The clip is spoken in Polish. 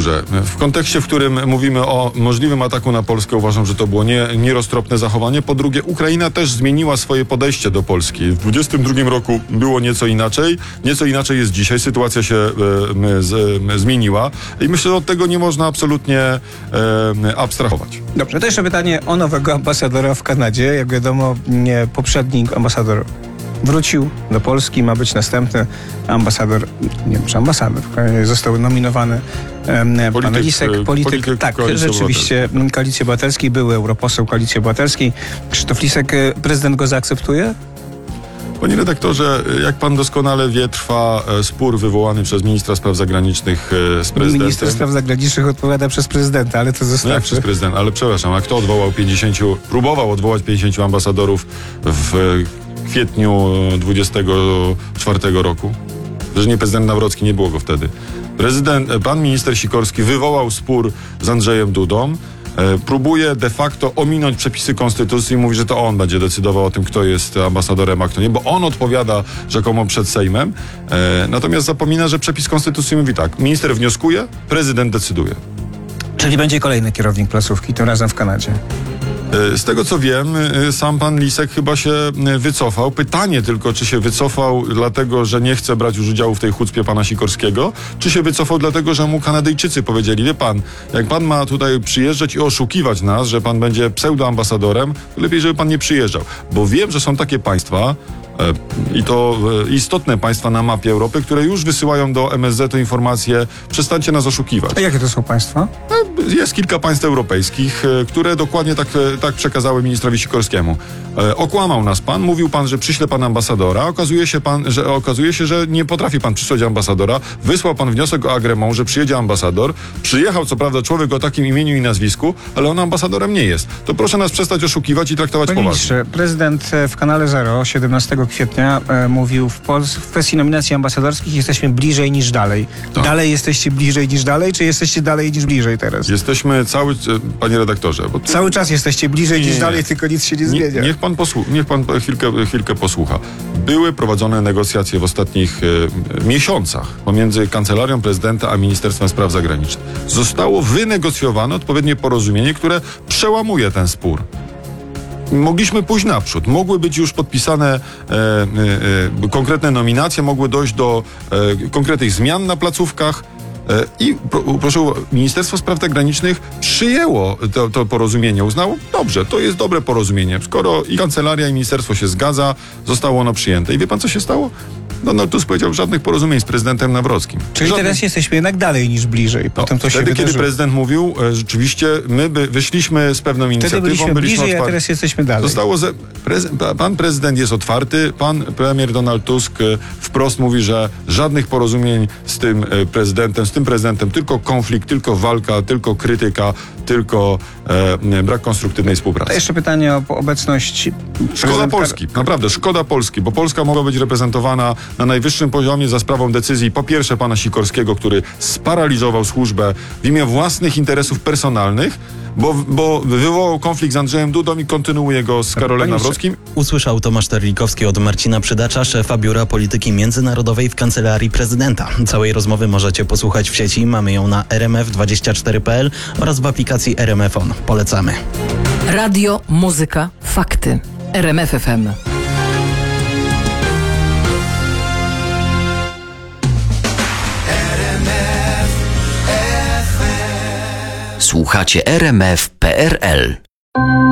powtórzę. W kontekście, w którym mówimy o możliwym ataku na Polskę, uważam, że to było nieroztropne zachowanie. Po drugie, Ukraina też zmieniła swoje podejście do Polski. W 2022 roku było nieco inaczej. Nieco inaczej jest dzisiaj. Sytuacja się zmieniła i myślę, że od tego nie można absolutnie abstrahować. Dobrze, to jeszcze pytanie o nowego ambasadora w Kanadzie. Jak wiadomo, poprzedni ambasador wrócił do Polski, ma być następny ambasador, został nominowany pan Lisek, polityk tak, rzeczywiście Koalicji Obywatelskiej, były europoseł Koalicji Obywatelskiej. Krzysztof Lisek, prezydent go zaakceptuje? Panie redaktorze, jak pan doskonale wie, trwa spór wywołany przez ministra spraw zagranicznych z prezydentem. Minister spraw zagranicznych odpowiada przez prezydenta, ale to zostawmy. No jak przez prezydenta, ale przepraszam, a kto próbował odwołać 50 ambasadorów w kwietniu 24 roku? Że nie prezydent Nawrocki, nie było go wtedy. Pan minister Sikorski wywołał spór z Andrzejem Dudą. Próbuje de facto ominąć przepisy konstytucji i mówi, że to on będzie decydował o tym, kto jest ambasadorem, a kto nie, bo on odpowiada rzekomo przed Sejmem. Natomiast zapomina, że przepis konstytucji mówi tak: minister wnioskuje, prezydent decyduje. Czyli będzie kolejny kierownik placówki, tym razem w Kanadzie. Z tego co wiem, sam pan Lisek chyba się wycofał. Pytanie tylko, czy się wycofał dlatego, że nie chce brać już udziału w tej chucpie pana Sikorskiego, czy się wycofał dlatego, że mu Kanadyjczycy powiedzieli: wie pan, jak pan ma tutaj przyjeżdżać i oszukiwać nas, że pan będzie pseudoambasadorem, to lepiej, żeby pan nie przyjeżdżał. Bo wiem, że są takie państwa, i to istotne państwa na mapie Europy, które już wysyłają do MSZ informacje: przestańcie nas oszukiwać. A jakie to są państwa? Jest kilka państw europejskich, które dokładnie tak przekazały ministrowi Sikorskiemu. Okłamał nas pan, mówił pan, że przyśle pan ambasadora, okazuje się, że nie potrafi pan przysłać ambasadora, wysłał pan wniosek o agreement, że przyjedzie ambasador, przyjechał co prawda człowiek o takim imieniu i nazwisku, ale on ambasadorem nie jest. To proszę nas przestać oszukiwać i traktować Panie poważnie. ministrze, prezydent w kanale Zero 17 kwietnia mówił w kwestii nominacji ambasadorskich: jesteśmy bliżej niż dalej. Tak. Dalej jesteście bliżej niż dalej, czy jesteście dalej niż bliżej teraz? Jesteśmy panie redaktorze. Bo Cały czas jesteście bliżej niż dalej, tylko nic się nie zmienia. Niech pan chwilkę posłucha. Były prowadzone negocjacje w ostatnich miesiącach pomiędzy Kancelarią Prezydenta a Ministerstwem Spraw Zagranicznych. Zostało wynegocjowane odpowiednie porozumienie, które przełamuje ten spór. Mogliśmy pójść naprzód. Mogły być już podpisane konkretne nominacje, mogły dojść do konkretnych zmian na placówkach. I proszę, Ministerstwo Spraw Zagranicznych przyjęło to porozumienie, uznało: dobrze, to jest dobre porozumienie. Skoro i kancelaria, i ministerstwo się zgadza, zostało ono przyjęte. I wie pan, co się stało? Donald Tusk powiedział: żadnych porozumień z prezydentem Nawrockim. Czyli teraz jesteśmy jednak dalej niż bliżej. Potem to się wtedy, wydarzyło. kiedy prezydent mówił, rzeczywiście my wyszliśmy z pewną inicjatywą. Wtedy byliśmy bliżej, otwarci. a teraz jesteśmy dalej. Pan prezydent jest otwarty, pan premier Donald Tusk wprost mówi, że żadnych porozumień z tym prezydentem, tylko konflikt, tylko walka, tylko krytyka, tylko brak konstruktywnej współpracy. A jeszcze pytanie o obecność Szkoda Polski, naprawdę szkoda Polski, bo Polska mogła być reprezentowana na najwyższym poziomie za sprawą decyzji, po pierwsze, pana Sikorskiego, który sparaliżował służbę w imię własnych interesów personalnych, bo wywołał konflikt z Andrzejem Dudą i kontynuuje go z Karolem Nawrockim. Usłyszał Tomasz Terlikowski od Marcina Przydacza, szefa Biura Polityki Międzynarodowej w Kancelarii Prezydenta. Całej rozmowy możecie posłuchać w sieci. Mamy ją na rmf24.pl oraz w aplikacji RMF On. Polecamy. Radio, muzyka, fakty. RMF FM. Słuchacie RMF.pl.